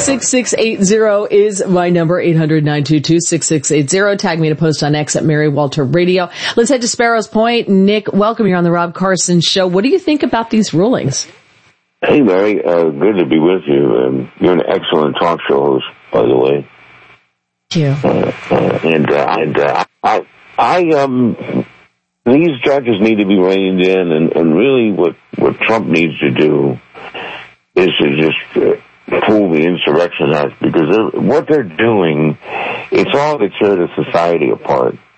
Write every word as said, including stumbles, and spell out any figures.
six six eight zero is my number, eight hundred nine two two six six eight zero. Tag me to post on X at Mary Walter Radio. Let's head to Sparrows Point. Nick, welcome. You're on the Rob Carson Show. What do you think about these rulings? Hey, Mary. Uh, good to be with you. Um, you're an excellent talk show host, by the way. Thank you. Uh, uh, and uh, and uh, I, I, um, these judges need to be reined in, and, and really what, what Trump needs to do is to just uh, pull the Insurrection Act, because they're, what they're doing, it's all to tear the society apart.